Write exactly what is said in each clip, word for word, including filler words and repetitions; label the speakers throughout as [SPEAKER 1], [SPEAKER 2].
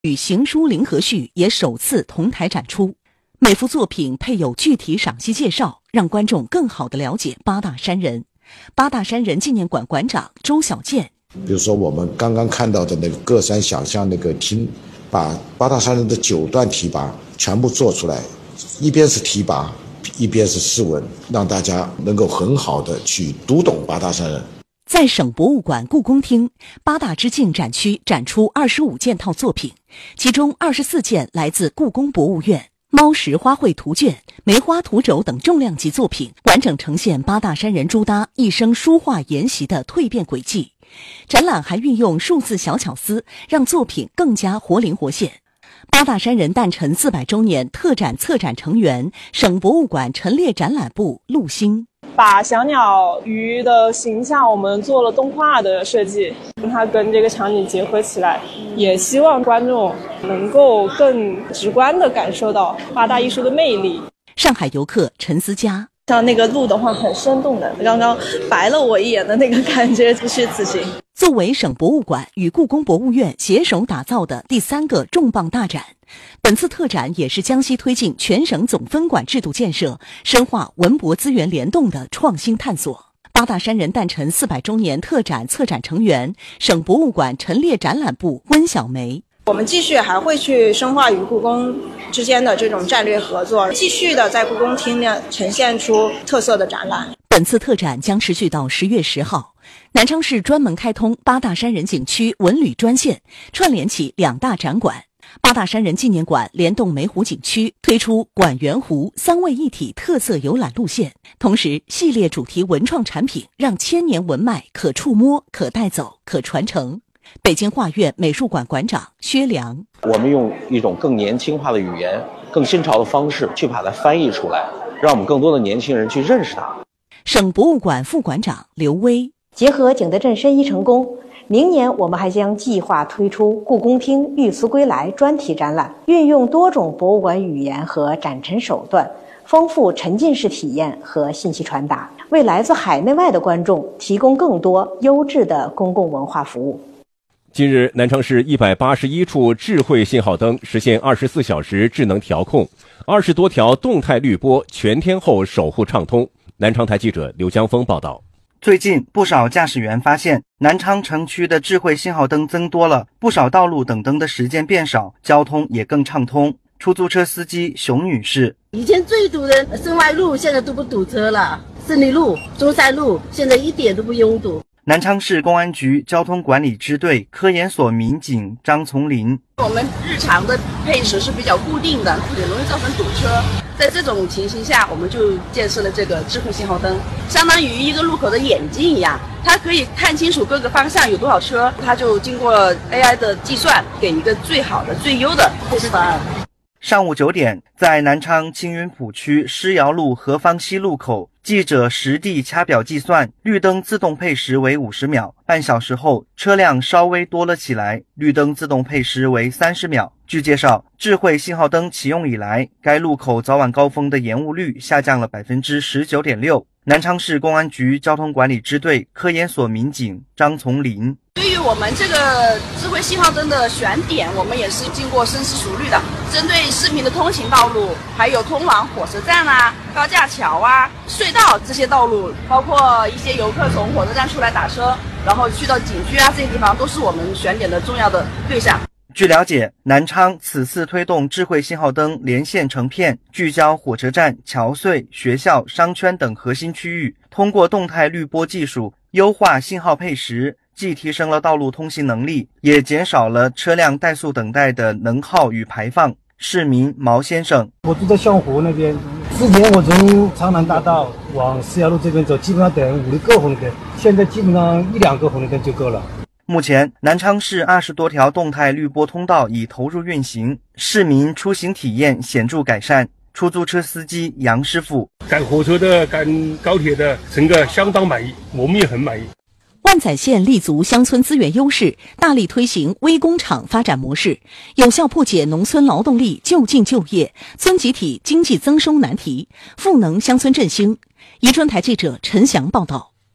[SPEAKER 1] 与行书零和序也首次同台展出，每幅作品配有具体赏析介绍，让观众更好地了解八大山人。八大山人纪念馆馆长周小健，
[SPEAKER 2] 比如说我们刚刚看到的那个各山小巷那个厅，把八大山人的九段题跋全部做出来，一边是题跋，一边是释文，让大家能够很好的去读懂八大山人。
[SPEAKER 1] 在省博物馆故宫厅八大之境展区展出二十五件套作品，其中二十四件来自故宫博物院猫石花卉图卷、梅花图轴等重量级作品，完整呈现八大山人朱耷一生书画研习的蜕变轨迹。展览还运用数字小巧思，让作品更加活灵活现。八大山人诞辰四百周年特展策展成员、省博物馆陈列展览部陆星，
[SPEAKER 3] 把小鸟鱼的形象我们做了动画的设计，它跟这个场景结合起来，也希望观众能够更直观地感受到八大艺术的魅力。
[SPEAKER 1] 上海游客陈思佳，
[SPEAKER 4] 像那个鹿的话很生动的，刚刚白了我一眼的那个感觉就是此行。
[SPEAKER 1] 作为省博物馆与故宫博物院携手打造的第三个重磅大展，本次特展也是江西推进全省总分馆制度建设、深化文博资源联动的创新探索。八大山人诞辰四百周年特展策展成员、省博物馆陈列展览部温小梅，
[SPEAKER 4] 我们继续还会去深化与故宫之间的这种战略合作，继续的在故宫厅呢呈现出特色的展览。
[SPEAKER 1] 本次特展将持续到十月十号。南昌市专门开通八大山人景区文旅专线，串联起两大展馆。八大山人纪念馆联动梅湖景区，推出馆园湖三位一体特色游览路线，同时系列主题文创产品让千年文脉可触摸、可带走、可传承。北京画院美术馆馆长薛良，
[SPEAKER 5] 我们用一种更年轻化的语言、更新潮的方式去把它翻译出来，让我们更多的年轻人去认识它。
[SPEAKER 1] 省博物馆副馆长刘威，
[SPEAKER 6] 结合景德镇申遗成功，明年我们还将计划推出故宫厅遇刺归来专题展览，运用多种博物馆语言和展陈手段，丰富沉浸式体验和信息传达，为来自海内外的观众提供更多优质的公共文化服务。
[SPEAKER 7] 近日，南昌市一百八十一处智慧信号灯实现二十四小时智能调控，二十多条动态滤波全天候守护畅通。南昌台记者刘江峰报道。
[SPEAKER 8] 最近，不少驾驶员发现南昌城区的智慧信号灯增多了，不少道路等灯的时间变少，交通也更畅通。出租车司机熊女士，
[SPEAKER 9] 以前最堵的深外路现在都不堵车了，胜利路、中山路现在一点都不拥堵。
[SPEAKER 8] 南昌市公安局交通管理支队科研所民警张从林，
[SPEAKER 9] 我们日常的配时是比较固定的，也容易造成堵车。在这种情形下，我们就建设了这个智慧信号灯，相当于一个路口的眼睛一样，它可以看清楚各个方向有多少车，它就经过 A I 的计算，给一个最好的、最优的配时方案。
[SPEAKER 8] 上午九点，在南昌青云浦区施窑路何方西路口，记者实地掐表计算，绿灯自动配时为五十秒，半小时后车辆稍微多了起来，绿灯自动配时为三十秒。据介绍，智慧信号灯启用以来，该路口早晚高峰的延误率下降了 百分之十九点六。 南昌市公安局交通管理支队科研所民警张从林，
[SPEAKER 9] 对于我们这个智慧信号灯的选点，我们也是经过深思熟虑的，针对市民的通行道路，还有通往火车站啊、高架桥啊、隧道这些道路，包括一些游客从火车站出来打车，然后去到景区啊这些地方，都是我们选点的重要的对象。
[SPEAKER 8] 据了解，南昌此次推动智慧信号灯连线成片，聚焦火车站、桥隧、学校、商圈等核心区域，通过动态滤波技术优化信号配时，既提升了道路通行能力，也减少了车辆怠速等待的能耗与排放。市民毛先生，
[SPEAKER 10] 我住在湘湖那边，之前我从长南大道往施窑路这边走，基本上等五六个红绿灯，现在基本上一两个红绿灯就够了。
[SPEAKER 8] 目前，南昌市二十多条动态滤波通道已投入运行，市民出行体验显著改善。出租车司机杨师傅，
[SPEAKER 11] 赶火车的、赶高铁的，乘客相当满意，我们也很满意。
[SPEAKER 1] 万载县立足乡村资源优势，大力推行微工厂发展模式，有效破解农村劳动力就近就业、村集体经济增收难题，赋能乡村振兴。宜春台记者陈翔报道。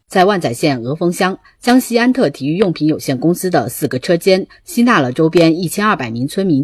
[SPEAKER 12] 在万载县鹅峰乡，江西安特体育用品有限公司的四个车间吸纳了周边一千二百名村民